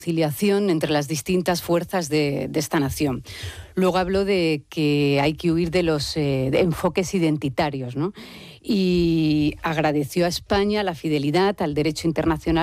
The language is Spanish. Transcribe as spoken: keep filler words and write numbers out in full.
conciliación entre las distintas fuerzas de, de esta nación. Luego habló de que hay que huir de los eh, de enfoques identitarios, ¿no? Y agradeció a España la fidelidad al derecho internacional